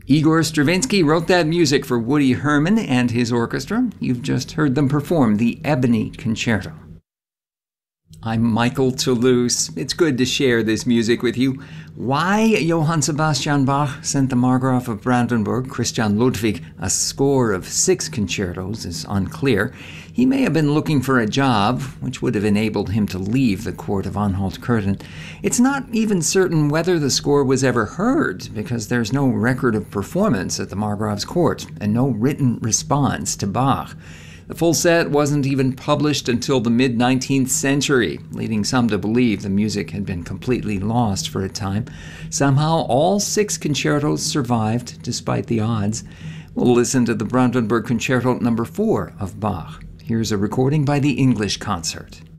Igor Stravinsky wrote that music for Woody Herman and his orchestra. You've just heard them perform the Ebony Concerto. I'm Michael Toulouse. It's good to share this music with you. Why Johann Sebastian Bach sent the Margraf of Brandenburg, Christian Ludwig, a score of 6 concertos is unclear. He may have been looking for a job, which would have enabled him to leave the court of Anhalt-Köthen. It's not even certain whether the score was ever heard, because there's no record of performance at the Margraf's court, and no written response to Bach. The full set wasn't even published until the mid-19th century, leading some to believe the music had been completely lost for a time. Somehow, all 6 concertos survived, despite the odds. We'll listen to the Brandenburg Concerto No. 4 of Bach. Here's a recording by the English Concert.